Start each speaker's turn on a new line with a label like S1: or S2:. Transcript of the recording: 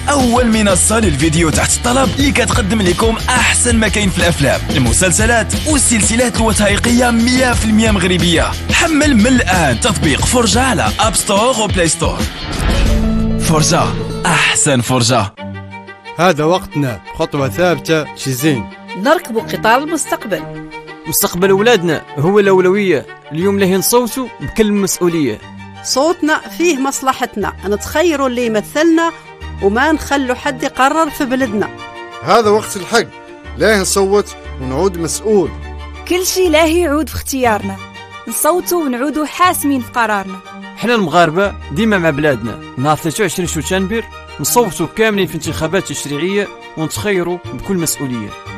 S1: أول منصة للفيديو تحت الطلب اللي كتقدم لكم أحسن ما كاين في الأفلام، المسلسلات والسلسلات الوثائقية 100% مغربية. حمل من الآن تطبيق فرجة على أب ستور وبلاي ستور. فرجة، أحسن فرجة.
S2: هذا وقتنا، خطوة ثابتة شي زين.
S3: نركب قطار المستقبل.
S4: مستقبل أولادنا هو الأولوية. اليوم له نصوتوا بكل مسؤولية.
S3: صوتنا فيه مصلحتنا، نتخيروا اللي يمثلنا وما نخلوا حد يقرر في بلدنا.
S2: هذا وقت الحق، ليه نصوت ونعود مسؤول.
S5: كل شي لاه يعود في اختيارنا، نصوتوا ونعودوا حاسمين في قرارنا.
S4: حنا المغاربة ديما مع بلادنا. نهار 23 شتنبر نصوتوا كاملين في انتخابات تشريعية ونتخيروا بكل مسؤولية.